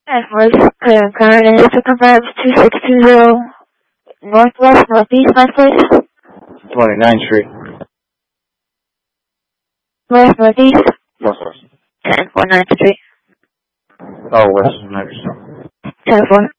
And was current is to confirm 2620 Northeast, my place. 29th Street. Northeast. Northwest. 1049th Street. Oh, West 9th Street. 10-4.